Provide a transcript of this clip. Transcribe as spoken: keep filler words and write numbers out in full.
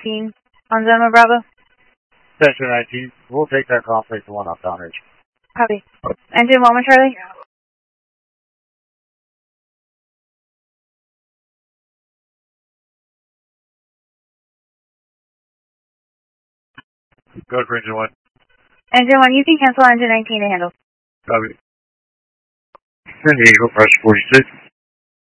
nineteen on Zoma Bravo. Cessna nineteen, we'll take that call, place the one off downrange. Copy. Engine one with Charlie. Go for engine one. Engine one, you can cancel engine nineteen to handle. Copy. San Diego, pressure forty-six.